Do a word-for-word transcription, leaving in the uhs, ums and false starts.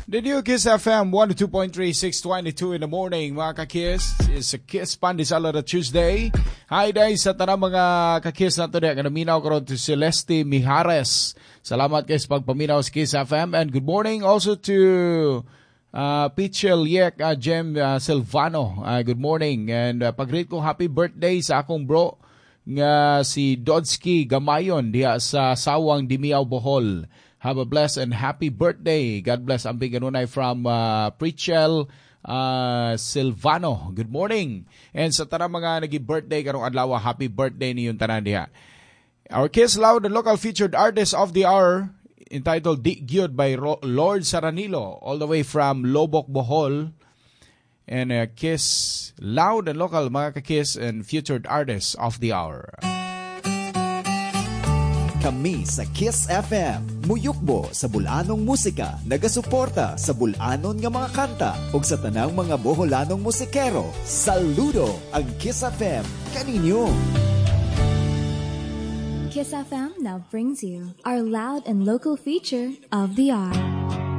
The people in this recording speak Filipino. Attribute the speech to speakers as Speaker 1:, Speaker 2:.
Speaker 1: The new Kiss F M one oh two point three, six twenty-two in the morning, mga ka-Kiss. It's a Kiss Pandesal on Tuesday. Hi guys, sa tanang mga ka-Kiss na ito, kanaminaw karon to Celeste Mijares. Salamat guys pagpaminaw sa Kiss F M. And good morning also to uh, Pichel Yek, uh, Jem uh, Silvano. Uh, good morning. And uh, pag-greet ko happy birthday sa akong bro nga si Dodsky Gamayon diya sa Sawang Dimiao, Bohol. Have a blessed and happy birthday. God bless. Ang big ganunay from uh, Prichel uh, Silvano. Good morning. And sa tanang mga nagi-birthday karong adlaw, happy birthday niyong tanan diha. Our Kiss Loud, the local featured artist of the hour, entitled Di Gyud by Ro- Lord Saranilo, all the way from Lobok, Bohol. And uh, Kiss Loud and local mga ka-Kiss and featured artists of the hour.
Speaker 2: Kami sa Kiss F M, muyukbo sa bulanong musika, nagasuporta sa bulanon nga mga kanta ug sa tanang mga boholanong musikero. Saludo ang Kiss F M kaninyo.
Speaker 3: Kiss F M now brings you our loud and local feature of the hour.